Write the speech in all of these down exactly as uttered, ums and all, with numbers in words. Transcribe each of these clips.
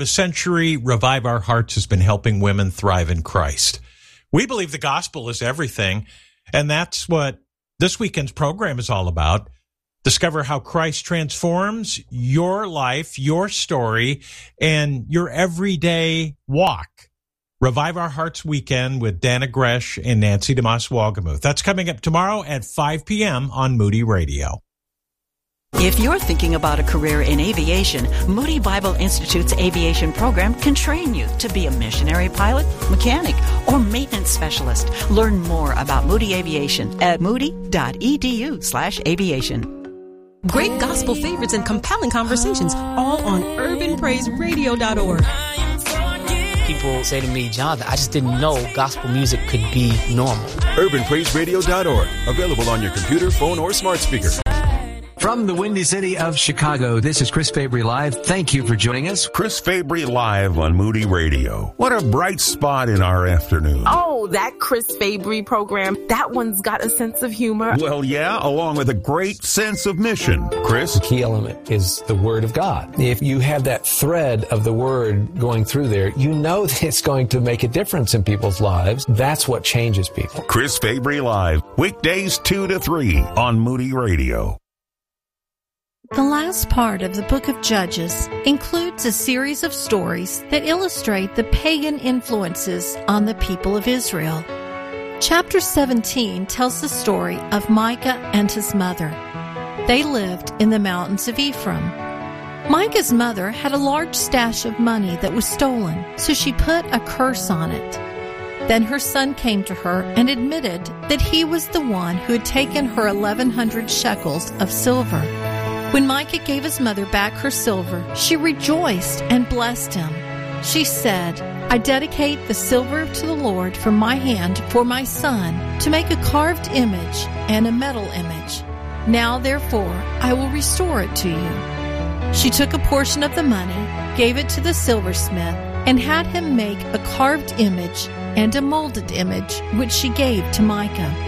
A century, Revive Our Hearts has been helping women thrive in Christ. We believe the gospel is everything, and that's what this weekend's program is all about. Discover how Christ transforms your life, your story, and your everyday walk. Revive Our Hearts Weekend with Dana Gresh and Nancy DeMoss Wolgemuth. That's coming up tomorrow at five p.m. on Moody Radio. If you're thinking about a career in aviation, Moody Bible Institute's aviation program can train you to be a missionary pilot, mechanic, or maintenance specialist. Learn more about Moody Aviation at moody.edu slash aviation. Great gospel favorites and compelling conversations, all on urban praise radio dot org. People say to me, Jonathan, I just didn't know gospel music could be normal. urban praise radio dot org. Available on your computer, phone, or smart speaker. From the Windy City of Chicago, this is Chris Fabry Live. Thank you for joining us. Chris Fabry Live on Moody Radio. What a bright spot in our afternoon. Oh, that Chris Fabry program, that one's got a sense of humor. Well, yeah, along with a great sense of mission. Chris? The key element is the Word of God. If you have that thread of the Word going through there, you know that it's going to make a difference in people's lives. That's what changes people. Chris Fabry Live, weekdays two to three on Moody Radio. The last part of the book of Judges includes a series of stories that illustrate the pagan influences on the people of Israel. Chapter seventeen tells the story of Micah and his mother. They lived in the mountains of Ephraim. Micah's mother had a large stash of money that was stolen, so she put a curse on it. Then her son came to her and admitted that he was the one who had taken her eleven hundred shekels of silver. When Micah gave his mother back her silver, she rejoiced and blessed him. She said, I dedicate the silver to the Lord from my hand for my son to make a carved image and a metal image. Now, therefore, I will restore it to you. She took a portion of the money, gave it to the silversmith, and had him make a carved image and a molded image, which she gave to Micah.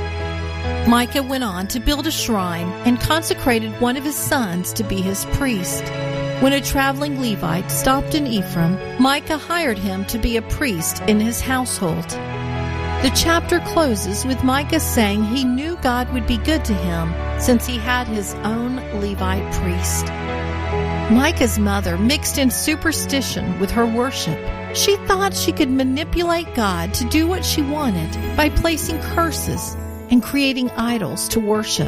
Micah went on to build a shrine and consecrated one of his sons to be his priest. When a traveling Levite stopped in Ephraim, Micah hired him to be a priest in his household. The chapter closes with Micah saying he knew God would be good to him since he had his own Levite priest. Micah's mother mixed in superstition with her worship. She thought she could manipulate God to do what she wanted by placing curses and creating idols to worship.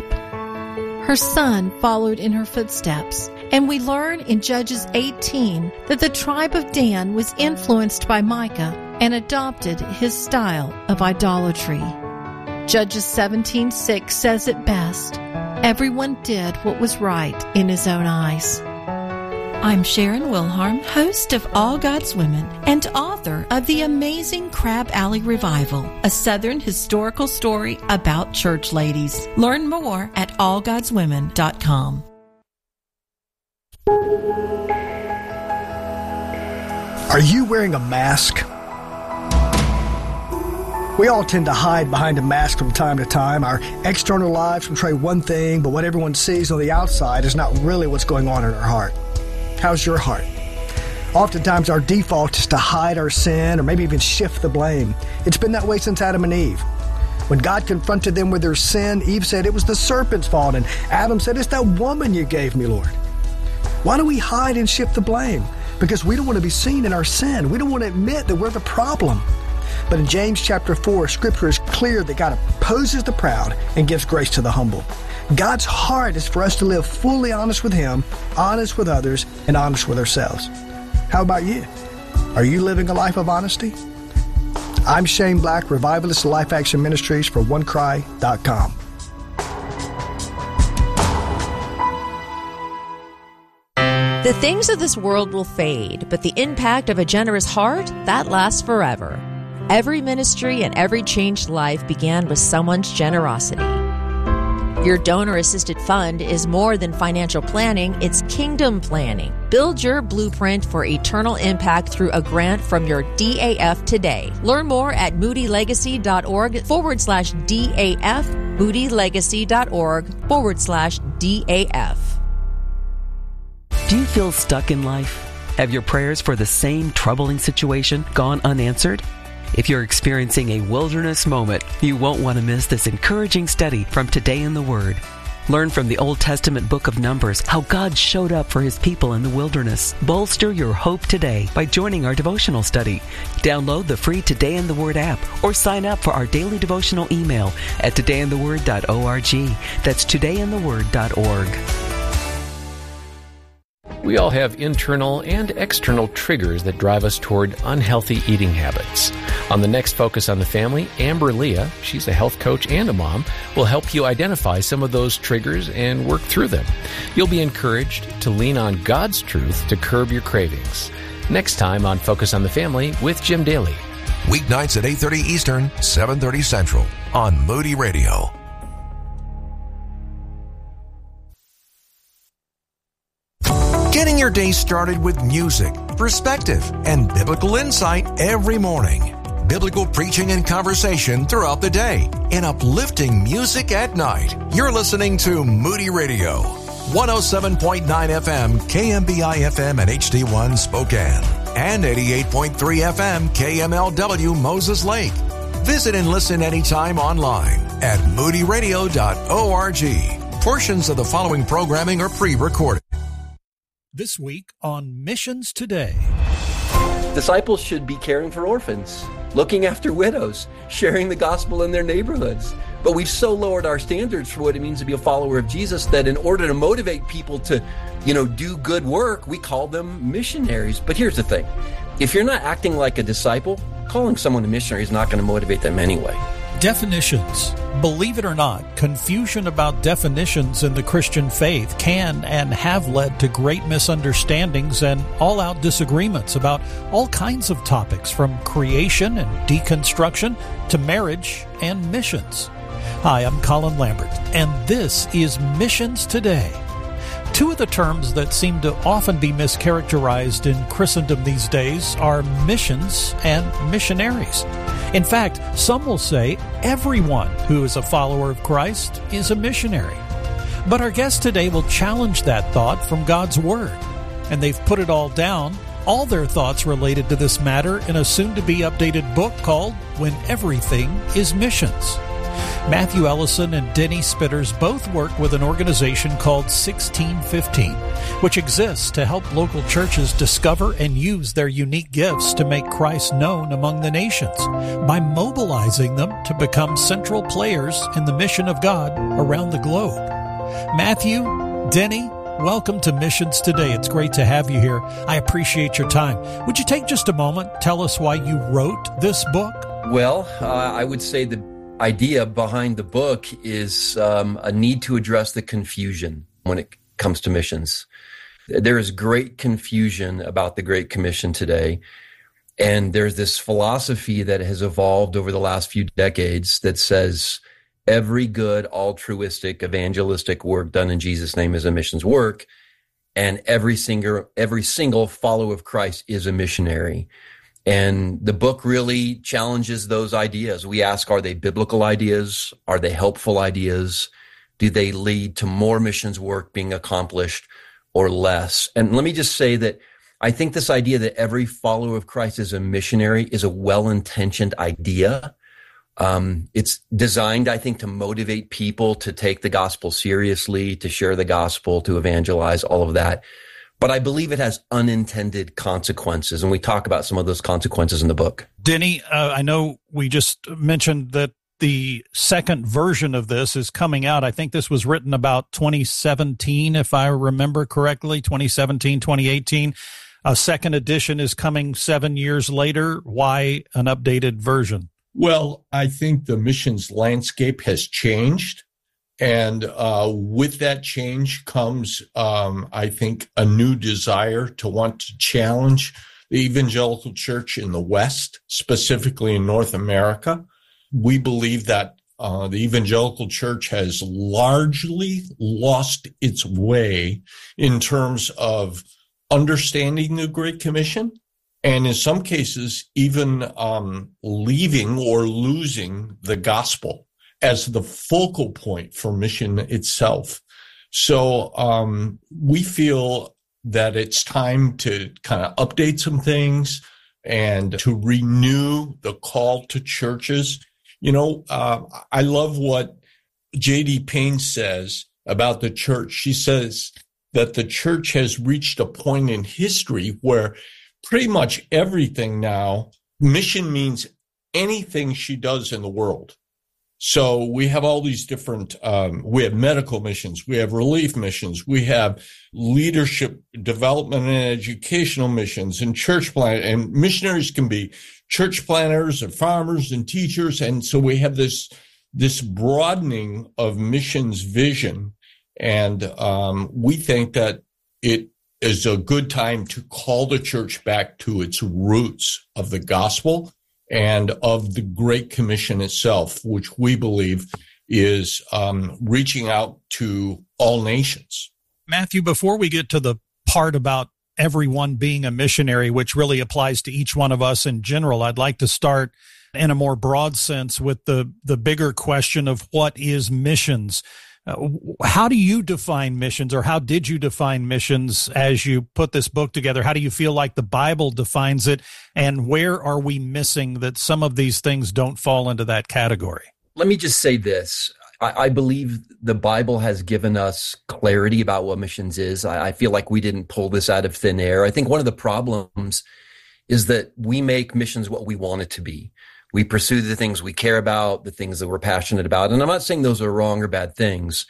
Her son followed in her footsteps, and we learn in Judges eighteen that the tribe of Dan was influenced by Micah and adopted his style of idolatry. Judges seventeen six says it best, everyone did what was right in his own eyes. I'm Sharon Wilharm, host of All God's Women and author of The Amazing Crab Alley Revival, a Southern historical story about church ladies. Learn more at all gods women dot com. Are you wearing a mask? We all tend to hide behind a mask from time to time. Our external lives portray one thing, but what everyone sees on the outside is not really what's going on in our heart. How's your heart? Oftentimes our default is to hide our sin or maybe even shift the blame. It's been that way since Adam and Eve. When God confronted them with their sin, Eve said it was the serpent's fault, and Adam said, it's that woman you gave me, Lord. Why do we hide and shift the blame? Because we don't want to be seen in our sin. We don't want to admit that we're the problem. But in James chapter four, Scripture is clear that God opposes the proud and gives grace to the humble. God's heart is for us to live fully honest with Him, honest with others, and honest with ourselves. How about you? Are you living a life of honesty? I'm Shane Black, Revivalist of Life Action Ministries for one cry dot com. The things of this world will fade, but the impact of a generous heart, that lasts forever. Every ministry and every changed life began with someone's generosity. Your donor-assisted fund is more than financial planning, it's kingdom planning. Build your blueprint for eternal impact through a grant from your D A F today. Learn more at moodylegacy.org forward slash DAF, moodylegacy.org forward slash DAF. Do you feel stuck in life? Have your prayers for the same troubling situation gone unanswered? If you're experiencing a wilderness moment, you won't want to miss this encouraging study from Today in the Word. Learn from the Old Testament book of Numbers how God showed up for His people in the wilderness. Bolster your hope today by joining our devotional study. Download the free Today in the Word app or sign up for our daily devotional email at today in the word dot org. That's today in the word dot org. We all have internal and external triggers that drive us toward unhealthy eating habits. On the next Focus on the Family, Amber Leah, she's a health coach and a mom, will help you identify some of those triggers and work through them. You'll be encouraged to lean on God's truth to curb your cravings. Next time on Focus on the Family with Jim Daly. Weeknights at eight thirty Eastern, seven thirty Central on Moody Radio. Getting your day started with music, perspective, and biblical insight every morning. Biblical preaching and conversation throughout the day. And uplifting music at night. You're listening to Moody Radio. one oh seven point nine F M, K M B I F M and H D one Spokane. And eighty-eight point three F M, K M L W Moses Lake. Visit and listen anytime online at moody radio dot org. Portions of the following programming are pre-recorded. This week on Missions Today. Disciples should be caring for orphans, looking after widows, sharing the gospel in their neighborhoods. But we've so lowered our standards for what it means to be a follower of Jesus that in order to motivate people to, you know, do good work, we call them missionaries. But here's the thing. If you're not acting like a disciple, calling someone a missionary is not going to motivate them anyway. Definitions. Believe it or not, confusion about definitions in the Christian faith can and have led to great misunderstandings and all-out disagreements about all kinds of topics, from creation and deconstruction to marriage and missions. Hi, I'm Colin Lambert, and this is Missions Today. Two of the terms that seem to often be mischaracterized in Christendom these days are missions and missionaries. In fact, some will say everyone who is a follower of Christ is a missionary. But our guest today will challenge that thought from God's Word. And they've put it all down, all their thoughts related to this matter, in a soon-to-be updated book called When Everything is Missions. Matthew Ellison and Denny Spitters both work with an organization called sixteen fifteen, which exists to help local churches discover and use their unique gifts to make Christ known among the nations by mobilizing them to become central players in the mission of God around the globe. Matthew, Denny, welcome to Missions Today. It's great to have you here. I appreciate your time. Would you take just a moment, tell us why you wrote this book? Well, uh, I would say the idea behind the book is um, a need to address the confusion when it comes to missions. There is great confusion about the Great Commission today, and there's this philosophy that has evolved over the last few decades that says every good, altruistic, evangelistic work done in Jesus' name is a missions work, and every single every single follower of Christ is a missionary. And the book really challenges those ideas. We ask, are they biblical ideas? Are they helpful ideas? Do they lead to more missions work being accomplished or less? And let me just say that I think this idea that every follower of Christ is a missionary is a well-intentioned idea. Um, it's designed, I think, to motivate people to take the gospel seriously, to share the gospel, to evangelize, all of that. But I believe it has unintended consequences, and we talk about some of those consequences in the book. Denny, uh, I know we just mentioned that the second version of this is coming out. I think this was written about twenty seventeen, if I remember correctly, twenty seventeen, twenty eighteen. A second edition is coming seven years later. Why an updated version? Well, I think the missions landscape has changed. And uh, with that change comes, um, I think, a new desire to want to challenge the evangelical church in the West, specifically in North America. We believe that uh, the evangelical church has largely lost its way in terms of understanding the Great Commission, and in some cases, even um, leaving or losing the gospel as the focal point for mission itself. So um, we feel that it's time to kind of update some things and to renew the call to churches. You know, uh, I love what J D Payne says about the church. She says that the church has reached a point in history where pretty much everything now, mission means anything she does in the world. So we have all these different, um, we have medical missions, we have relief missions, we have leadership development and educational missions and church plant, and missionaries can be church planners and farmers and teachers. And so we have this, this broadening of missions vision. And, um, we think that it is a good time to call the church back to its roots of the gospel and of the Great Commission itself, which we believe is um, reaching out to all nations. Matthew, before we get to the part about everyone being a missionary, which really applies to each one of us in general, I'd like to start in a more broad sense with the, the bigger question of what is missions. Uh, how do you define missions, or how did you define missions as you put this book together? How do you feel like the Bible defines it, and where are we missing that some of these things don't fall into that category? Let me just say this. I, I believe the Bible has given us clarity about what missions is. I, I feel like we didn't pull this out of thin air. I think one of the problems is that we make missions what we want it to be. We pursue the things we care about, the things that we're passionate about. And I'm not saying those are wrong or bad things,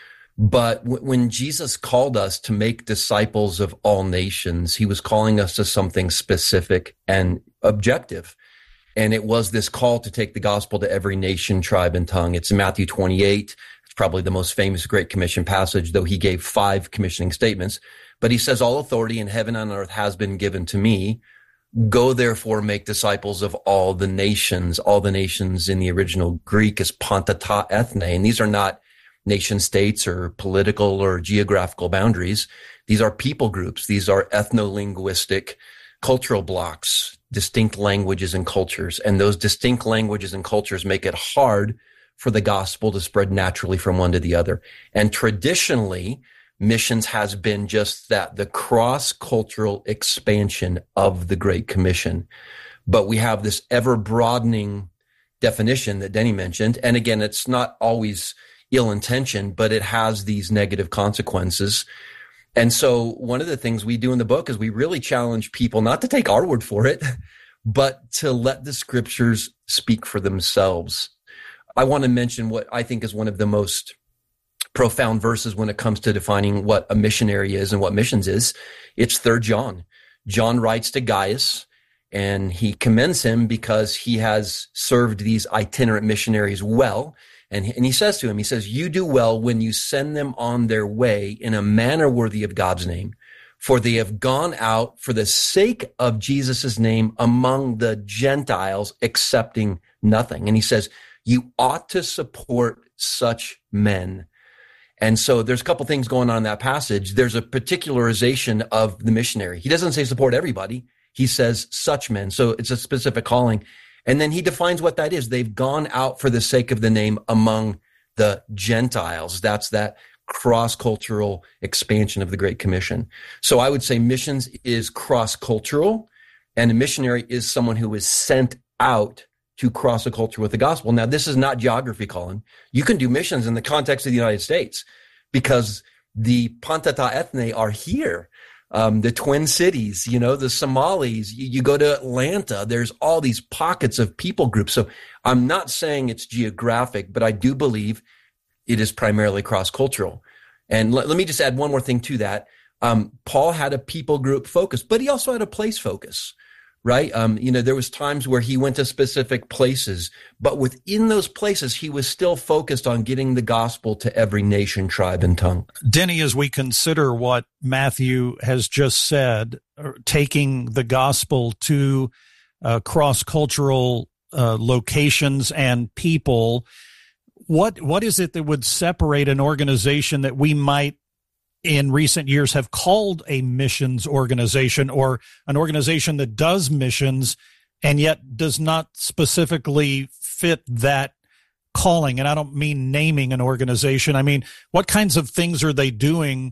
but w- when Jesus called us to make disciples of all nations, he was calling us to something specific and objective. And it was this call to take the gospel to every nation, tribe, and tongue. It's in Matthew twenty-eight. It's probably the most famous Great Commission passage, though he gave five commissioning statements. But he says, all authority in heaven and on earth has been given to me. Go therefore make disciples of all the nations. All the nations in the original Greek is pantata ethne. And these are not nation states or political or geographical boundaries. These are people groups. These are ethno-linguistic cultural blocks, distinct languages and cultures. And those distinct languages and cultures make it hard for the gospel to spread naturally from one to the other. And traditionally, missions has been just that, the cross-cultural expansion of the Great Commission. But we have this ever-broadening definition that Denny mentioned. And again, it's not always ill-intentioned, but it has these negative consequences. And so one of the things we do in the book is we really challenge people not to take our word for it, but to let the scriptures speak for themselves. I want to mention what I think is one of the most profound verses when it comes to defining what a missionary is and what missions is. It's Third John. John writes to Gaius, and he commends him because he has served these itinerant missionaries well. And, and he says to him, he says, you do well when you send them on their way in a manner worthy of God's name, for they have gone out for the sake of Jesus' name among the Gentiles, accepting nothing. And he says, you ought to support such men. And so there's a couple things going on in that passage. There's a particularization of the missionary. He doesn't say support everybody. He says such men. So it's a specific calling. And then he defines what that is. They've gone out for the sake of the name among the Gentiles. That's that cross-cultural expansion of the Great Commission. So I would say missions is cross-cultural, and a missionary is someone who is sent out to cross a culture with the gospel. Now, this is not geography, Colin. You can do missions in the context of the United States because the Pantata ethne are here. Um, the Twin Cities, you know, the Somalis, you, you go to Atlanta, there's all these pockets of people groups. So I'm not saying it's geographic, but I do believe it is primarily cross-cultural. And let, let me just add one more thing to that. Um, Paul had a people group focus, but he also had a place focus. Right? Um, you know, there was times where he went to specific places, but within those places, he was still focused on getting the gospel to every nation, tribe, and tongue. Denny, as we consider what Matthew has just said, taking the gospel to uh, cross-cultural uh, locations and people, what what is it that would separate an organization that we might in recent years have called a missions organization, or an organization that does missions and yet does not specifically fit that calling? And I don't mean naming an organization. I mean, what kinds of things are they doing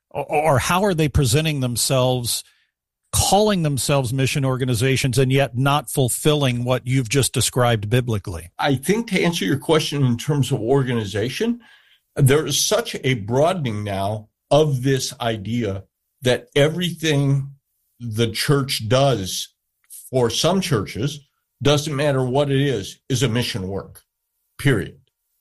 or, or how are they presenting themselves, calling themselves mission organizations, and yet not fulfilling what you've just described biblically? I think to answer your question in terms of organization, there is such a broadening now of this idea that everything the church does, for some churches, doesn't matter what it is, is a mission work, period.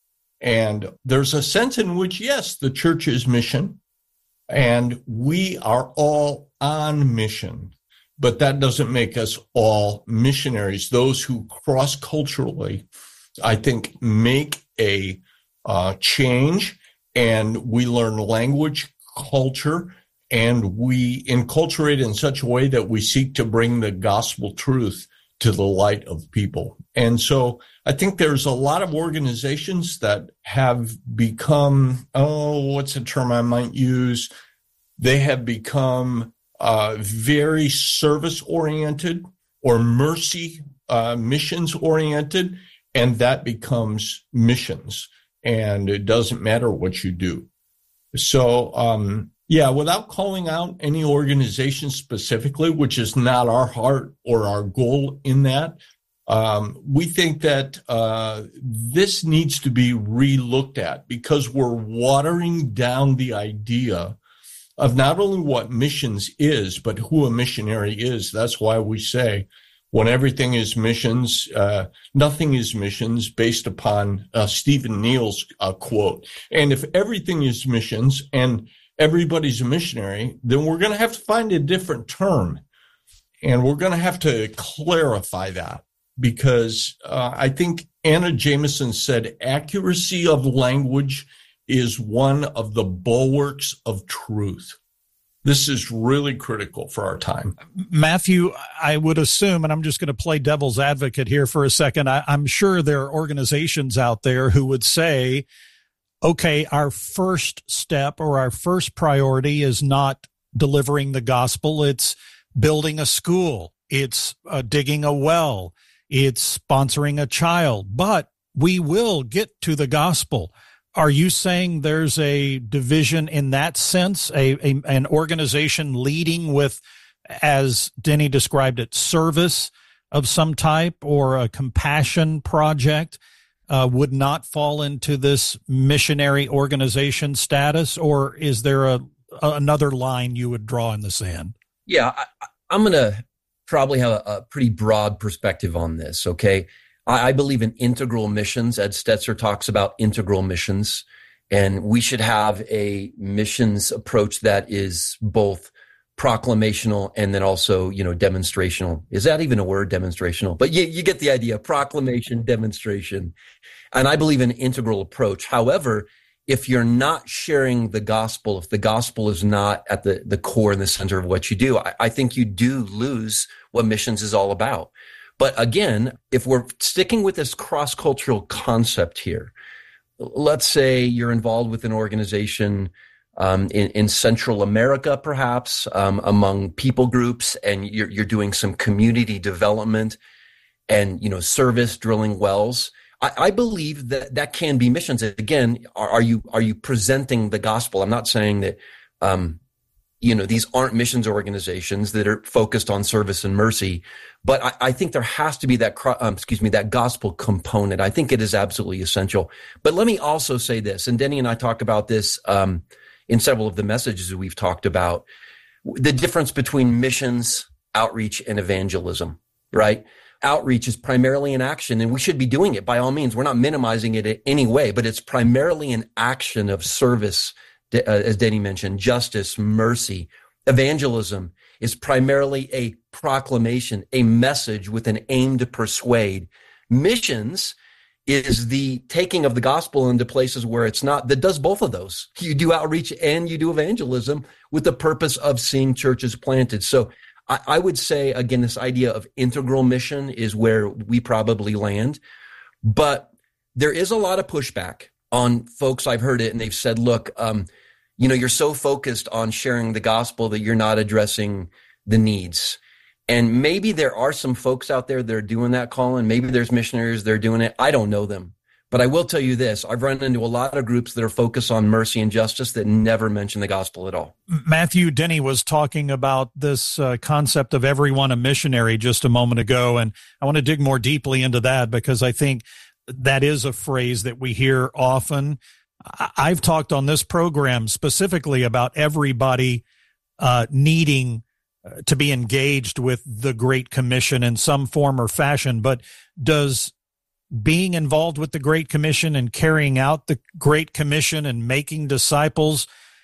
And there's a sense in which, yes, the church is mission, and we are all on mission, but that doesn't make us all missionaries. Those who cross-culturally, I think, make a uh, change, and we learn language, culture, and we enculturate in such a way that we seek to bring the gospel truth to the light of people. And so I think there's a lot of organizations that have become, oh, what's the term I might use? They have become uh, very service-oriented or mercy uh, missions-oriented, and that becomes missions. And it doesn't matter what you do. So, um, yeah, without calling out any organization specifically, which is not our heart or our goal in that, um, we think that uh, this needs to be re-looked at, because we're watering down the idea of not only what missions is, but who a missionary is. That's why we say when everything is missions, uh, nothing is missions, based upon uh, Stephen Neal's uh, quote. And if everything is missions and everybody's a missionary, then we're going to have to find a different term. And we're going to have to clarify that, because uh, I think Anna Jameson said accuracy of language is one of the bulwarks of truth. This is really critical for our time. Matthew, I would assume, and I'm just going to play devil's advocate here for a second, I, I'm sure there are organizations out there who would say, okay, our first step or our first priority is not delivering the gospel. It's building a school. It's uh, digging a well. It's sponsoring a child. But we will get to the gospel. Are you saying there's a division in that sense, a, a an organization leading with, as Denny described it, service of some type, or a compassion project uh, would not fall into this missionary organization status? Or is there a, a another line you would draw in the sand? Yeah, I, I'm going to probably have a, a pretty broad perspective on this, okay? I believe in integral missions. Ed Stetzer talks about integral missions, and we should have a missions approach that is both proclamational and then also, you know, demonstrational. Is that even a word, demonstrational? But you, you get the idea, proclamation, demonstration. And I believe in an integral approach. However, if you're not sharing the gospel, if the gospel is not at the, the core and the center of what you do, I, I think you do lose what missions is all about. But again, if we're sticking with this cross-cultural concept here, let's say you're involved with an organization um, in, in Central America, perhaps, um, among people groups, and you're, you're doing some community development and, you know, service, drilling wells. I, I believe that that can be missions. Again, are, are you are you presenting the gospel? I'm not saying that um, you know, these aren't missions organizations that are focused on service and mercy. But I, I think there has to be that, um, excuse me, that gospel component. I think it is absolutely essential. But let me also say this, and Denny and I talk about this um, in several of the messages that we've talked about, the difference between missions, outreach, and evangelism, right? Outreach is primarily an action, and we should be doing it by all means. We're not minimizing it in any way, but it's primarily an action of service, as Denny mentioned, justice, mercy. Evangelism is primarily a proclamation, a message with an aim to persuade. Missions is the taking of the gospel into places where it's not, that does both of those. You do outreach and you do evangelism with the purpose of seeing churches planted. So I, I would say, again, this idea of integral mission is where we probably land. But there is a lot of pushback on folks. I've heard it, and they've said, look, um, you know, you're so focused on sharing the gospel that you're not addressing the needs. And maybe there are some folks out there that are doing that, Colin. Maybe there's missionaries that are doing it. I don't know them. But I will tell you this, I've run into a lot of groups that are focused on mercy and justice that never mention the gospel at all. Matthew Denny was talking about this uh, concept of everyone a missionary just a moment ago, and I want to dig more deeply into that because I think that is a phrase that we hear often. I've talked on this program specifically about everybody uh, needing uh, to be engaged with the Great Commission in some form or fashion, but does being involved with the Great Commission and carrying out the Great Commission and making disciples,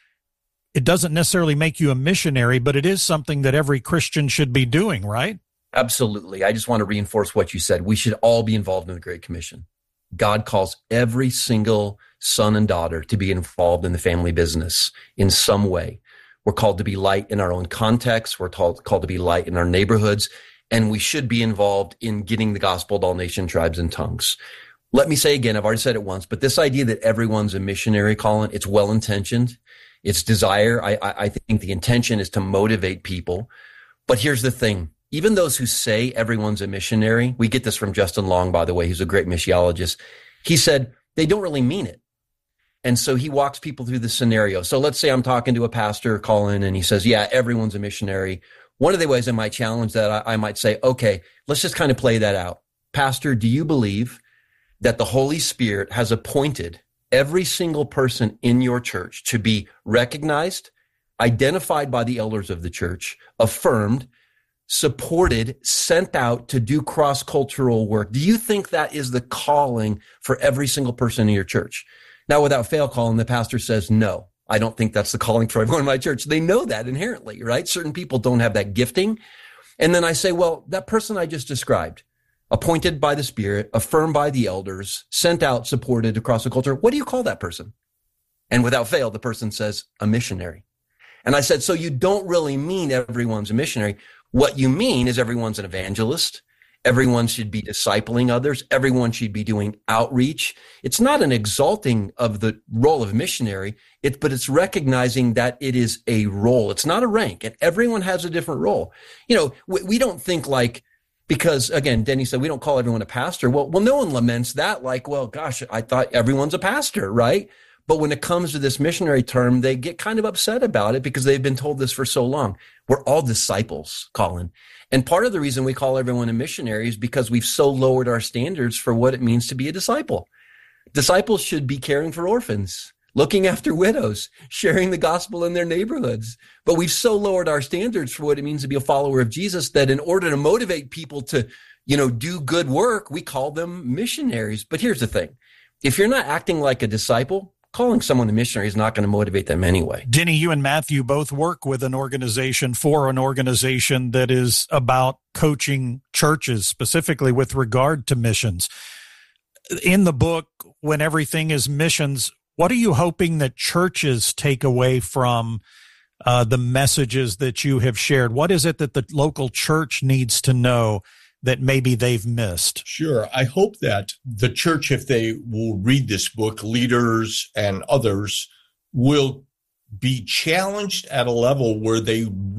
it doesn't necessarily make you a missionary, but it is something that every Christian should be doing, right? Absolutely. I just want to reinforce what you said. We should all be involved in the Great Commission. God calls every single son and daughter to be involved in the family business in some way. We're called to be light in our own context. We're called, called to be light in our neighborhoods. And we should be involved in getting the gospel to all nation, tribes, and tongues. Let me say again, I've already said it once, but this idea that everyone's a missionary, Colin, it's well-intentioned. It's desire. I, I, I think the intention is to motivate people. But here's the thing. Even those who say everyone's a missionary, we get this from Justin Long, by the way, he's a great missiologist. He said they don't really mean it. And so he walks people through the scenario. So let's say I'm talking to a pastor, Colin, and he says, yeah, everyone's a missionary. One of the ways I might challenge that, I, I might say, okay, let's just kind of play that out. Pastor, do you believe that the Holy Spirit has appointed every single person in your church to be recognized, identified by the elders of the church, affirmed, supported, sent out to do cross-cultural work? Do you think that is the calling for every single person in your church? Now, without fail, Colin, the pastor says, no, I don't think that's the calling for everyone in my church. They know that inherently, right? Certain people don't have that gifting. And then I say, well, that person I just described, appointed by the Spirit, affirmed by the elders, sent out, supported across the culture, what do you call that person? And without fail, the person says, a missionary. And I said, so you don't really mean everyone's a missionary. What you mean is everyone's an evangelist. Everyone should be discipling others. Everyone should be doing outreach. It's not an exalting of the role of missionary, it, but it's recognizing that it is a role. It's not a rank, and everyone has a different role. You know, we, we don't think like, because again, Denny said, we don't call everyone a pastor. Well, well, no one laments that. Like, well, gosh, I thought everyone's a pastor, right? But when it comes to this missionary term, they get kind of upset about it because they've been told this for so long. We're all disciples, Colin. And part of the reason we call everyone a missionary is because we've so lowered our standards for what it means to be a disciple. Disciples should be caring for orphans, looking after widows, sharing the gospel in their neighborhoods. But we've so lowered our standards for what it means to be a follower of Jesus that in order to motivate people to, you know, do good work, we call them missionaries. But here's the thing. If you're not acting like a disciple, calling someone a missionary is not going to motivate them anyway. Denny, you and Matthew both work with an organization for an organization that is about coaching churches, specifically with regard to missions. In the book, When Everything is Missions, what are you hoping that churches take away from uh, the messages that you have shared? What is it that the local church needs to know that maybe they've missed? Sure. I hope that the church, if they will read this book, leaders and others will be challenged at a level where they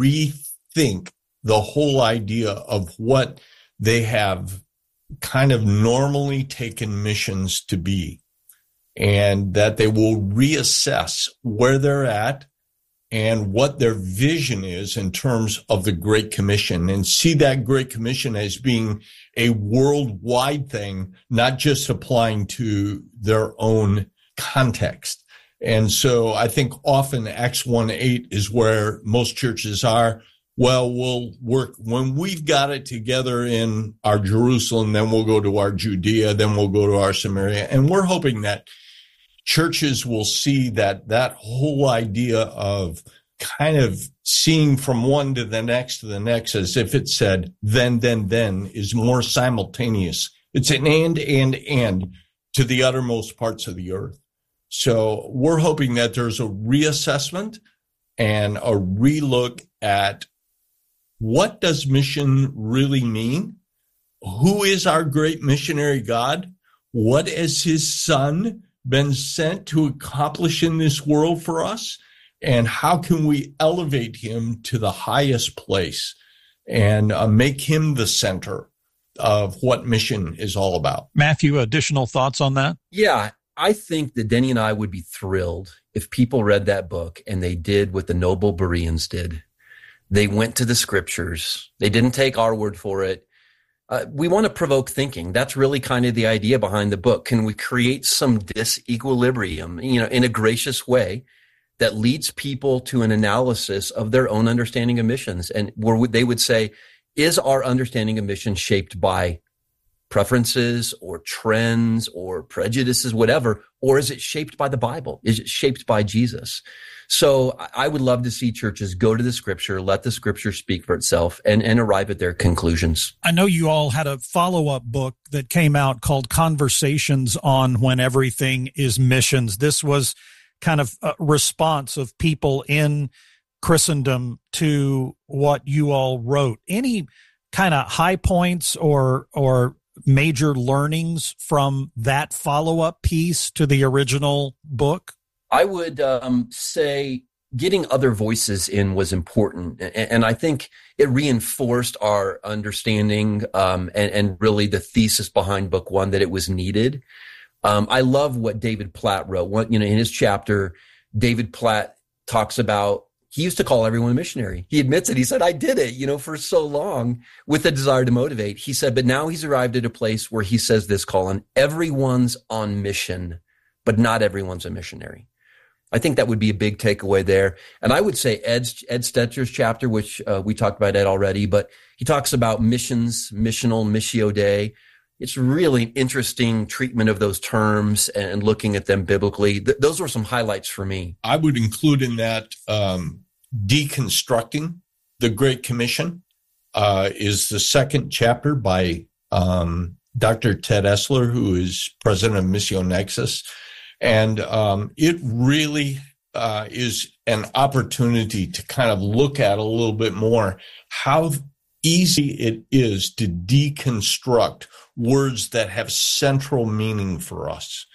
rethink the whole idea of what they have kind of normally taken missions to be, and that they will reassess where they're at and what their vision is in terms of the Great Commission, and see that Great Commission as being a worldwide thing, not just applying to their own context. And so I think often Acts one eight is where most churches are. Well, we'll work when we've got it together in our Jerusalem, then we'll go to our Judea, then we'll go to our Samaria. And we're hoping that churches will see that that whole idea of kind of seeing from one to the next to the next, as if it said, then, then, then, is more simultaneous. It's an and, and, and to the uttermost parts of the earth. So we're hoping that there's a reassessment and a relook at what does mission really mean? Who is our great missionary God? What is his son been sent to accomplish in this world for us? And how can we elevate him to the highest place and uh, make him the center of what mission is all about. Matthew, additional thoughts on that? Yeah, I think that Denny and I would be thrilled if people read that book and they did what the noble Bereans did. They went to the scriptures. They didn't take our word for it. Uh, we want to provoke thinking. That's really kind of the idea behind the book. Can we create some disequilibrium, you know, in a gracious way that leads people to an analysis of their own understanding of missions, and where they would say, is our understanding of mission shaped by preferences or trends or prejudices, whatever, or is it shaped by the Bible? Is it shaped by Jesus? So I would love to see churches go to the scripture, let the scripture speak for itself, and, and arrive at their conclusions. I know you all had a follow-up book that came out called Conversations on When Everything is Missions. This was kind of a response of people in Christendom to what you all wrote. Any kind of high points or or major learnings from that follow-up piece to the original book? I would um, say getting other voices in was important. And, and I think it reinforced our understanding um, and, and really the thesis behind book one, that it was needed. Um, I love what David Platt wrote. One, you know, in his chapter, David Platt talks about, he used to call everyone a missionary. He admits it. He said, I did it, you know, for so long with the desire to motivate. He said, but now he's arrived at a place where he says this, Colin, everyone's on mission, but not everyone's a missionary. I think that would be a big takeaway there. And I would say Ed's, Ed Stetcher's chapter, which uh, we talked about Ed already, but he talks about missions, missional, missio Dei. It's really interesting treatment of those terms and looking at them biblically. Th- those were some highlights for me. I would include in that um, Deconstructing the Great Commission uh, is the second chapter by um, Doctor Ted Esler, who is president of Missio Nexus. And um, it really uh, is an opportunity to kind of look at a little bit more how easy it is to deconstruct words that have central meaning for us.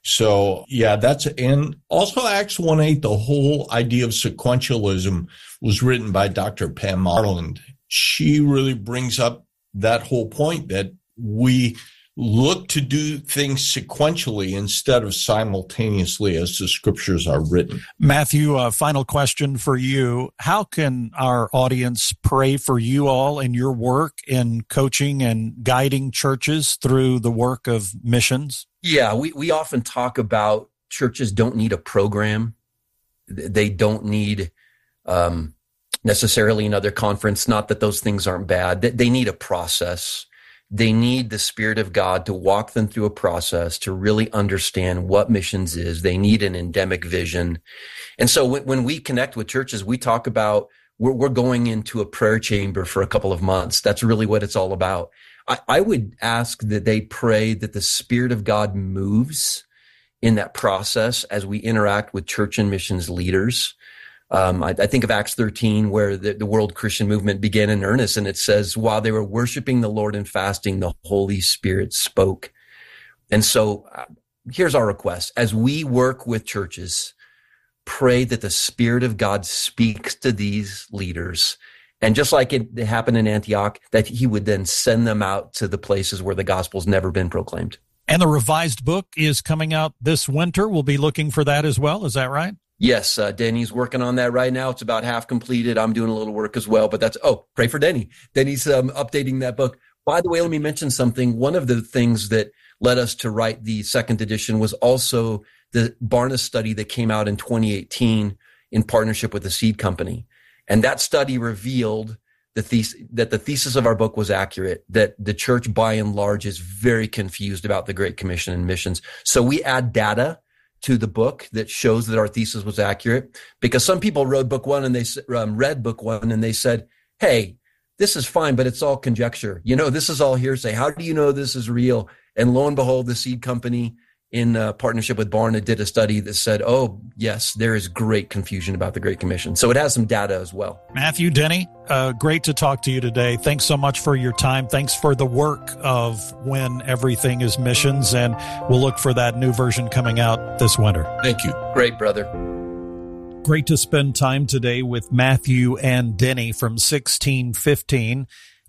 So, yeah, that's, and also Acts one eight, the whole idea of sequentialism was written by Doctor Pam Marland. She really brings up that whole point that we look to do things sequentially instead of simultaneously as the scriptures are written. Matthew, a final question for you. How can our audience pray for you all in your work in coaching and guiding churches through the work of missions? Yeah, we, we often talk about churches don't need a program. They don't need um, necessarily another conference. Not that those things aren't bad. They need a process. They need the Spirit of God to walk them through a process to really understand what missions is. They need an endemic vision. And so when, when we connect with churches, we talk about we're, we're going into a prayer chamber for a couple of months. That's really what it's all about. I, I would ask that they pray that the Spirit of God moves in that process as we interact with church and missions leaders. Um, I, I think of Acts thirteen, where the, the World Christian Movement began in earnest, and it says, while they were worshiping the Lord and fasting, the Holy Spirit spoke. And so uh, here's our request. As we work with churches, pray that the Spirit of God speaks to these leaders. And just like it happened in Antioch, that he would then send them out to the places where the gospel's never been proclaimed. And the revised book is coming out this winter. We'll be looking for that as well. Is that right? Yes, uh, Denny's working on that right now. It's about half completed. I'm doing a little work as well, but that's, oh, pray for Denny. Denny's um, updating that book. By the way, let me mention something. One of the things that led us to write the second edition was also the Barna study that came out in twenty eighteen in partnership with the Seed Company. And that study revealed the thes- that the thesis of our book was accurate, that the church by and large is very confused about the Great Commission and missions. So we add data to the book that shows that our thesis was accurate, because some people wrote book one and they um, read book one and they said, hey, this is fine, but it's all conjecture. You know, this is all hearsay. How do you know this is real? And lo and behold, the Seed Company in uh, partnership with Barna did a study that said, oh, yes, there is great confusion about the Great Commission. So it has some data as well. Matthew, Denny, uh, great to talk to you today. Thanks so much for your time. Thanks for the work of When Everything is Missions, and we'll look for that new version coming out this winter. Thank you. Great, brother. Great to spend time today with Matthew and Denny from sixteen fifteen.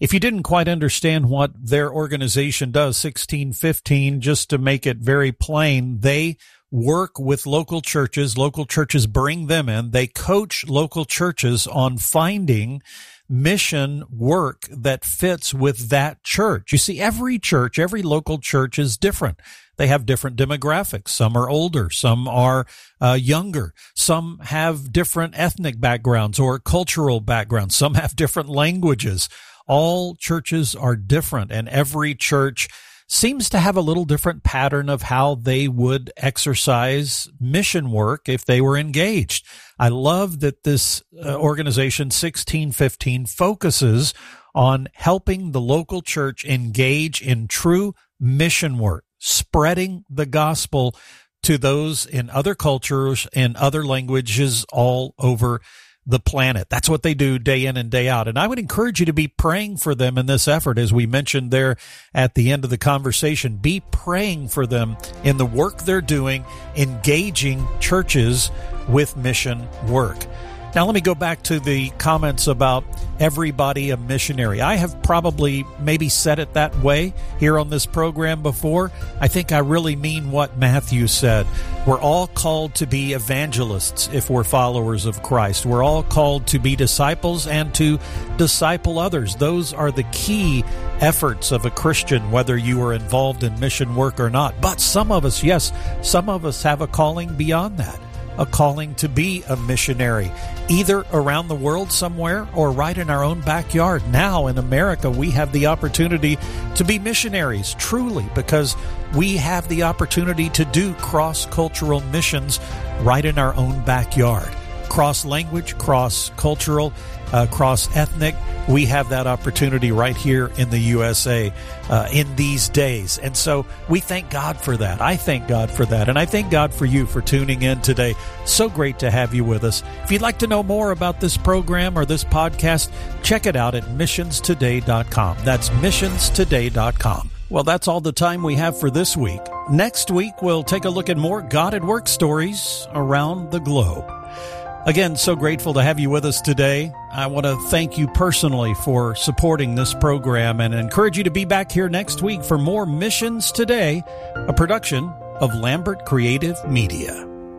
If you didn't quite understand what their organization does, sixteen fifteen, just to make it very plain, they work with local churches. Local churches bring them in. They coach local churches on finding mission work that fits with that church. You see, every church, every local church is different. They have different demographics. Some are older. Some are uh, younger. Some have different ethnic backgrounds or cultural backgrounds. Some have different languages. All churches are different, and every church seems to have a little different pattern of how they would exercise mission work if they were engaged. I love that this uh, organization, sixteen fifteen, focuses on helping the local church engage in true mission work, spreading the gospel to those in other cultures and other languages all over the planet. That's what they do day in and day out. And I would encourage you to be praying for them in this effort. As we mentioned there at the end of the conversation, be praying for them in the work they're doing, engaging churches with mission work. Now, let me go back to the comments about everybody a missionary. I have probably maybe said it that way here on this program before. I think I really mean what Matthew said. We're all called to be evangelists if we're followers of Christ. We're all called to be disciples and to disciple others. Those are the key efforts of a Christian, whether you are involved in mission work or not. But some of us, yes, some of us have a calling beyond that. A calling to be a missionary, either around the world somewhere or right in our own backyard. Now in America, we have the opportunity to be missionaries, truly, because we have the opportunity to do cross-cultural missions right in our own backyard. Cross-language, cross-cultural, uh, cross-ethnic. We have that opportunity right here in the U S A uh, in these days. And so we thank God for that. I thank God for that. And I thank God for you for tuning in today. So great to have you with us. If you'd like to know more about this program or this podcast, check it out at missions today dot com. That's missions today dot com. Well, that's all the time we have for this week. Next week, we'll take a look at more God at Work stories around the globe. Again, so grateful to have you with us today. I want to thank you personally for supporting this program and encourage you to be back here next week for more Missions Today, a production of Lambert Creative Media.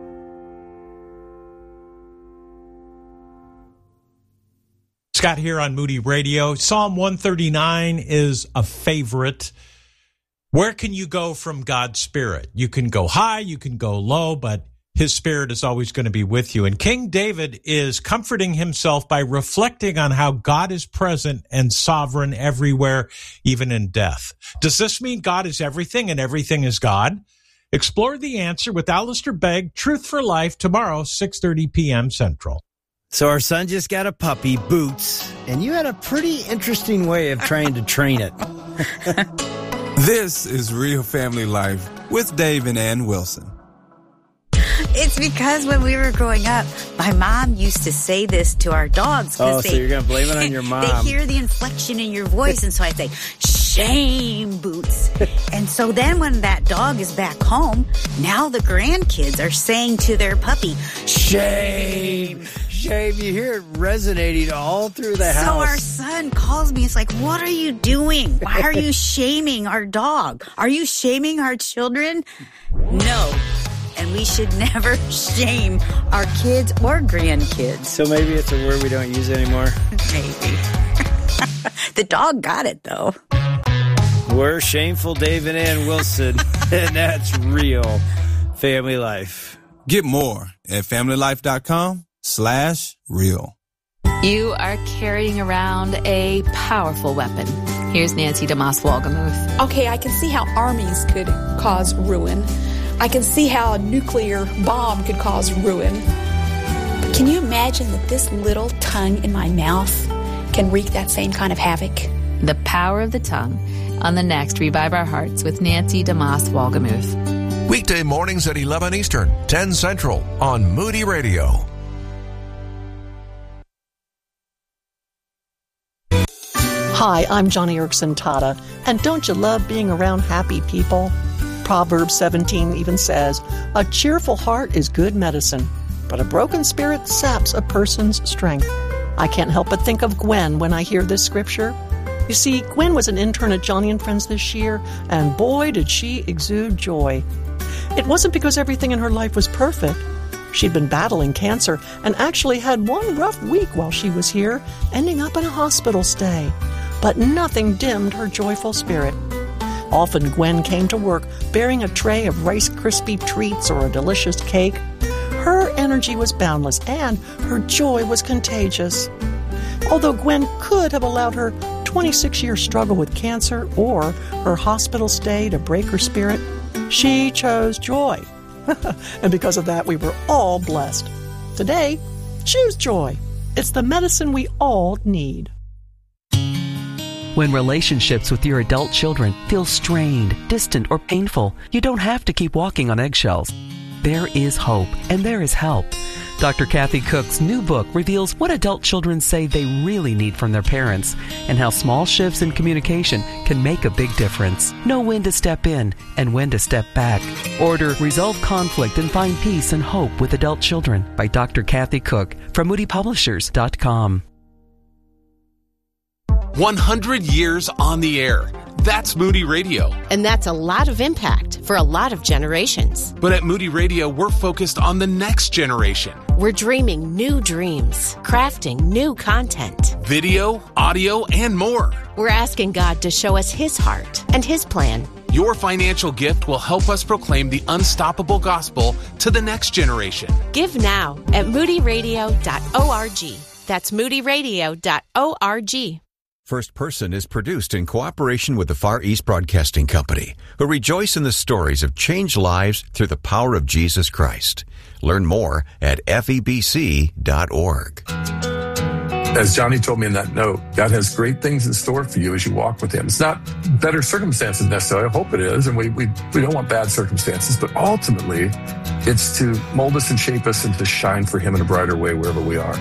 Scott here on Moody Radio. Psalm one thirty-nine is a favorite. Where can you go from God's Spirit? You can go high, you can go low, but His Spirit is always going to be with you. And King David is comforting himself by reflecting on how God is present and sovereign everywhere, even in death. Does this mean God is everything and everything is God? Explore the answer with Alistair Begg, Truth for Life, tomorrow, six thirty p.m. Central. So our son just got a puppy, Boots, and you had a pretty interesting way of trying to train it. This is Real Family Life with Dave and Ann Wilson. It's because when we were growing up, my mom used to say this to our dogs. Oh, they, so you're going to blame it on your mom. They hear the inflection in your voice, and so I say, shame, Boots. And so then when that dog is back home, now the grandkids are saying to their puppy, shame. Shame. You hear it resonating all through the house. So our son calls me. It's like, what are you doing? Why are you shaming our dog? Are you shaming our children? No. And we should never shame our kids or grandkids. So maybe it's a word we don't use anymore? Maybe. The dog got it, though. We're Shameful Dave and Ann Wilson, and that's Real Family Life. Get more at familylife.com slash real. You are carrying around a powerful weapon. Here's Nancy DeMoss Wolgemuth. Okay, I can see how armies could cause ruin. I can see how a nuclear bomb could cause ruin. But can you imagine that this little tongue in my mouth can wreak that same kind of havoc? The power of the tongue on the next Revive Our Hearts with Nancy DeMoss Wolgemuth. Weekday mornings at eleven Eastern, ten Central on Moody Radio. Hi, I'm Johnny Erickson Tata, and don't you love being around happy people? Proverbs seventeen even says, a cheerful heart is good medicine, but a broken spirit saps a person's strength. I can't help but think of Gwen when I hear this scripture. You see, Gwen was an intern at Joni and Friends this year, and boy, did she exude joy. It wasn't because everything in her life was perfect. She'd been battling cancer and actually had one rough week while she was here, ending up in a hospital stay. But nothing dimmed her joyful spirit. Often Gwen came to work bearing a tray of Rice Krispie treats or a delicious cake. Her energy was boundless and her joy was contagious. Although Gwen could have allowed her twenty-six-year struggle with cancer or her hospital stay to break her spirit, she chose joy. And because of that, we were all blessed. Today, choose joy. It's the medicine we all need. When relationships with your adult children feel strained, distant, or painful, you don't have to keep walking on eggshells. There is hope, and there is help. Doctor Kathy Cook's new book reveals what adult children say they really need from their parents and how small shifts in communication can make a big difference. Know when to step in and when to step back. Order Resolve Conflict and Find Peace and Hope with Adult Children by Doctor Kathy Cook from Moody Publishers dot com. one hundred years on the air. That's Moody Radio. And that's a lot of impact for a lot of generations. But at Moody Radio, we're focused on the next generation. We're dreaming new dreams, crafting new content. Video, audio, and more. We're asking God to show us His heart and His plan. Your financial gift will help us proclaim the unstoppable gospel to the next generation. Give now at moody radio dot org. That's moody radio dot org. First Person is produced in cooperation with the Far East Broadcasting Company, who rejoice in the stories of changed lives through the power of Jesus Christ. Learn more at F E B C dot org. As Joni told me in that note, God has great things in store for you as you walk with Him. It's not better circumstances necessarily. I hope it is, and we, we, we don't want bad circumstances, but ultimately, it's to mold us and shape us and to shine for Him in a brighter way wherever we are.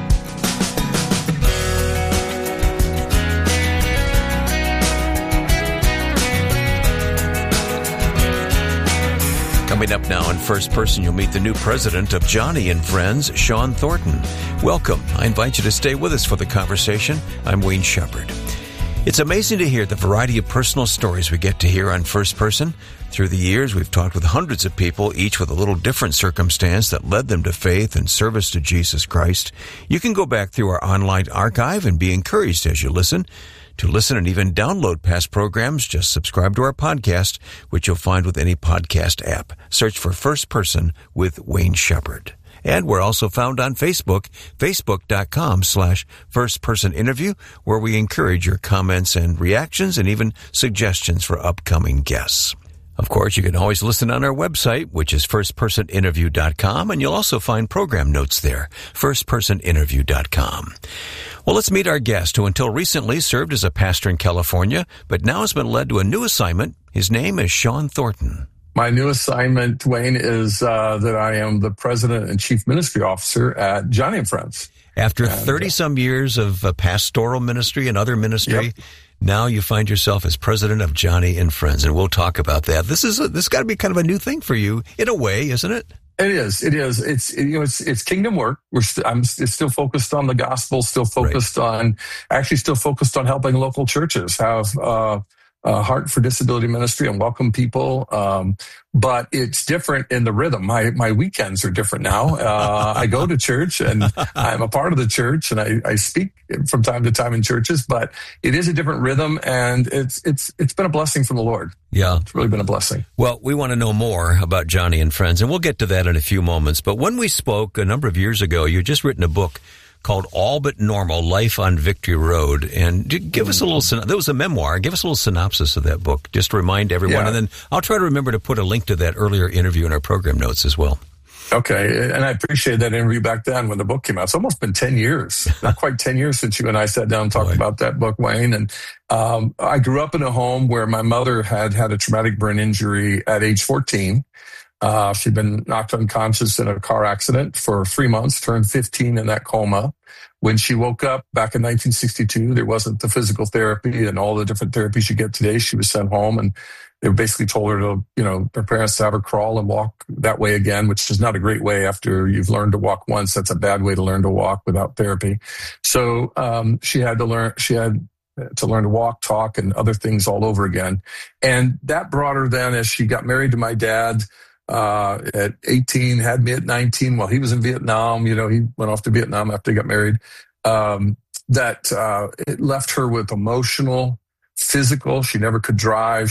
Coming up now in First Person, you'll meet the new president of Joni and Friends, Shawn Thornton. Welcome. I invite you to stay with us for the conversation. I'm Wayne Shepherd. It's amazing to hear the variety of personal stories we get to hear on First Person. Through the years, we've talked with hundreds of people, each with a little different circumstance that led them to faith and service to Jesus Christ. You can go back through our online archive and be encouraged as you listen. To listen and even download past programs, just subscribe to our podcast, which you'll find with any podcast app. Search for First Person with Wayne Shepherd. And we're also found on Facebook, facebook.com slash first person interview, where we encourage your comments and reactions and even suggestions for upcoming guests. Of course, you can always listen on our website, which is first person interview dot com, and you'll also find program notes there, first person interview dot com. Well, let's meet our guest, who until recently served as a pastor in California, but now has been led to a new assignment. His name is Shawn Thornton. My new assignment, Wayne, is uh, that I am the president and chief ministry officer at Joni and Friends. After thirty-some years of uh, pastoral ministry and other ministry, yep. Now you find yourself as president of Joni and Friends, and we'll talk about that. This is a, this got to be kind of a new thing for you, in a way, isn't it? It is. It is. It's you know. It's it's kingdom work. We're st- I'm st- still focused on the gospel. Still focused right. on actually still focused on helping local churches have uh, a heart for disability ministry and welcome people. Um, but it's different in the rhythm. My my weekends are different now. Uh, I go to church and I'm a part of the church and I, I speak from time to time in churches. But it is a different rhythm, and it's it's it's been a blessing from the Lord. Yeah. It's really been a blessing. Well, we want to know more about Joni and Friends, and we'll get to that in a few moments. But when we spoke a number of years ago, you had just written a book called All But Normal, Life on Victory Road. And give us a little, that was a memoir. Give us a little synopsis of that book, just to remind everyone. Yeah. And then I'll try to remember to put a link to that earlier interview in our program notes as well. Okay. And I appreciate that interview back then when the book came out. It's almost been ten years, not quite ten years since you and I sat down and talked Boy. about that book, Wayne. And um, I grew up in a home where my mother had had a traumatic brain injury at age fourteen. Uh, she'd been knocked unconscious in a car accident for three months, turned fifteen in that coma. When she woke up back in nineteen sixty-two, there wasn't the physical therapy and all the different therapies you get today. She was sent home, and they basically told her to, you know, her parents to have her crawl and walk that way again, which is not a great way after you've learned to walk once. That's a bad way to learn to walk without therapy. So um, she had to learn, she had to learn to walk, talk, and other things all over again. And that brought her then, as she got married to my dad uh, at eighteen, had me at nineteen while he was in Vietnam. You know, he went off to Vietnam after he got married. Um, that uh, it left her with emotional, physical. She never could drive.